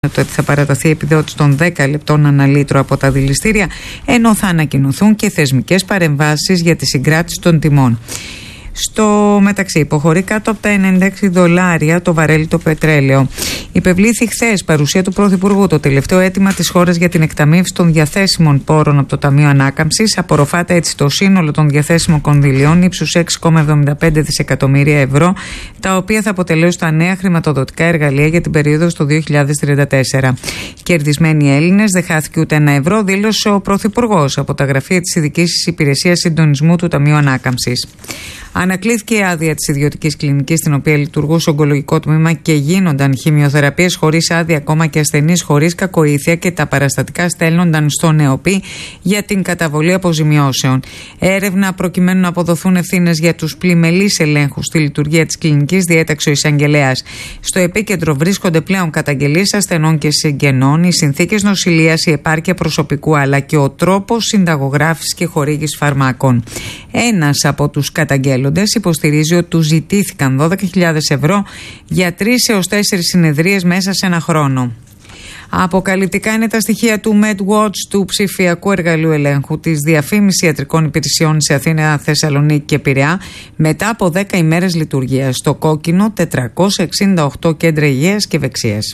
ότι θα παραταθεί η επιδότηση των 10 λεπτών ανά λίτρο από τα δηληστήρια, ενώ θα ανακοινωθούν και θεσμικές παρεμβάσεις για τη συγκράτηση των τιμών. Στο μεταξύ, υποχωρεί κάτω από τα $96 το βαρέλι το πετρέλαιο. Υπευλήθη χθες παρουσία του Πρωθυπουργού το τελευταίο αίτημα της χώρας για την εκταμείευση των διαθέσιμων πόρων από το Ταμείο Ανάκαμψης. Απορροφάται έτσι το σύνολο των διαθέσιμων κονδυλίων ύψους 6,75 δισεκατομμύρια ευρώ, τα οποία θα αποτελέσουν τα νέα χρηματοδοτικά εργαλεία για την περίοδο στο 2034. Κερδισμένοι Έλληνες, δεν χάθηκε ούτε ένα ευρώ, δήλωσε ο Πρωθυπουργός από τα γραφεία της Ειδικής Υπηρεσίας Συντονισμού του Ταμείου Ανάκαμψης. Ανακλήθηκε η άδεια της ιδιωτικής κλινικής στην οποία λειτουργούσε ογκολογικό τμήμα και γίνονταν χημειοθεραπείες χωρίς άδεια, ακόμα και ασθενείς χωρίς κακοήθεια, και τα παραστατικά στέλνονταν στον ΕΟΠΗ για την καταβολή αποζημιώσεων. Έρευνα προκειμένου να αποδοθούν ευθύνες για τους πλημελείς ελέγχους στη λειτουργία της κλινικής διέταξε ο εισαγγελέας. Στο επίκεντρο βρίσκονται πλέον καταγγελίες ασθενών και συγγενών, οι συνθήκες νοσηλείας, η επάρκεια προσωπικού αλλά και ο τρόπος συνταγογράφησης και χορήγησης φαρμάκων. Ένας από τους καταγγέλλοντες υποστηρίζει ότι του ζητήθηκαν 12.000 ευρώ για 3 έως 4 συνεδρίες μέσα σε ένα χρόνο. Αποκαλυπτικά είναι τα στοιχεία του MedWatch, του ψηφιακού εργαλείου ελέγχου της διαφήμισης ιατρικών υπηρεσιών σε Αθήνα, Θεσσαλονίκη και Πειραιά, μετά από 10 ημέρες λειτουργίας. Στο κόκκινο 468 κέντρα υγείας και ευεξίας.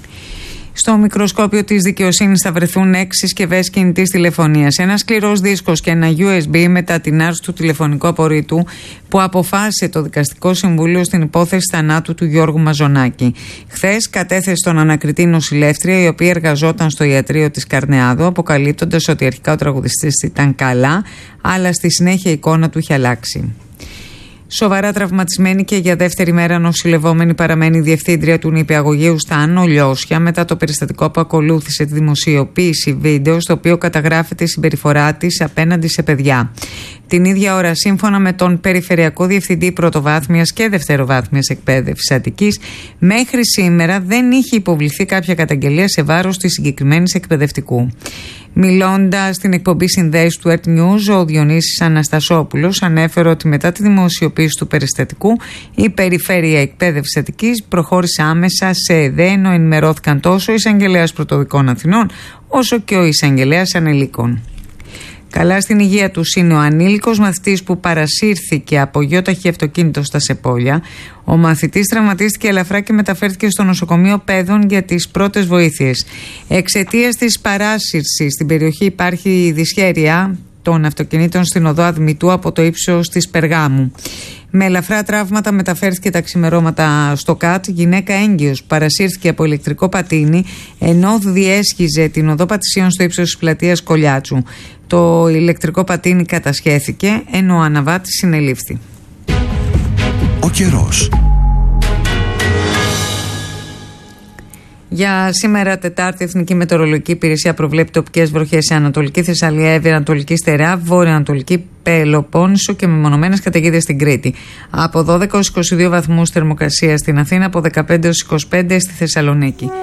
Στο μικροσκόπιο της δικαιοσύνης θα βρεθούν 6 συσκευές κινητής τηλεφωνίας, ένα σκληρός δίσκος και ένα USB μετά την άρση του τηλεφωνικού απορρίτου που αποφάσισε το Δικαστικό Συμβούλιο στην υπόθεση θανάτου του Γιώργου Μαζονάκη. Χθες κατέθεσε στον ανακριτή νοσηλεύτρια, η οποία εργαζόταν στο ιατρείο της Καρνεάδου, αποκαλύπτοντας ότι αρχικά ο τραγουδιστής ήταν καλά, αλλά στη συνέχεια η εικόνα του είχε αλλάξει. Σοβαρά τραυματισμένη και για δεύτερη μέρα νοσηλευόμενη παραμένει η διευθύντρια του νηπιαγωγείου στα Άνω Λιώσια μετά το περιστατικό που ακολούθησε τη δημοσιοποίηση βίντεο στο οποίο καταγράφεται η συμπεριφορά της απέναντι σε παιδιά. Την ίδια ώρα, σύμφωνα με τον Περιφερειακό Διευθυντή Πρωτοβάθμιας και Δευτεροβάθμιας Εκπαίδευσης Αττικής, μέχρι σήμερα δεν είχε υποβληθεί κάποια καταγγελία σε βάρος της συγκεκριμένης εκπαιδευτικού. Μιλώντας στην εκπομπή συνδέσεις του Earth News, ο Διονύσης Αναστασόπουλος ανέφερε ότι μετά τη δημοσιοποίηση του περιστατικού, η Περιφέρεια Εκπαίδευσης Αττικής προχώρησε άμεσα σε ΕΔΕ, ενώ ενημερώθηκαν τόσο ο Εισαγγελέας Πρωτοδικών Αθηνών όσο και ο Εισαγγελέας Ανελίκων. Καλά στην υγεία του είναι ο ανήλικος μαθητής που παρασύρθηκε από γιοταχή αυτοκίνητο στα Σεπόλια. Ο μαθητής τραυματίστηκε ελαφρά και μεταφέρθηκε στο νοσοκομείο Πέδων για τις πρώτες βοήθειες. Εξαιτίας της παράσυρσης στην περιοχή υπάρχει δυσχέρεια των αυτοκινήτων στην οδό Αδμητού από το ύψος της Περγάμου. Με ελαφρά τραύματα μεταφέρθηκε τα ξημερώματα στο ΚΑΤ. Γυναίκα έγκυος παρασύρθηκε από ηλεκτρικό πατίνι ενώ διέσχιζε την οδό Πατησίων στο ύψος της πλατείας Κολιάτσου. Το ηλεκτρικό πατίνι κατασχέθηκε ενώ ο αναβάτης συνελήφθη. Ο καιρός. Για σήμερα, Τετάρτη, η Εθνική Μετεωρολογική Υπηρεσία προβλέπει τοπικές βροχές σε Ανατολική Θεσσαλία, Εύβοια, Ανατολική Στερεά, Βόρεια Ανατολική Πελοπόννησο και μεμονωμένες καταιγίδες στην Κρήτη. Από 12 έως 22 βαθμούς θερμοκρασία στην Αθήνα, από 15 έως 25 στη Θεσσαλονίκη.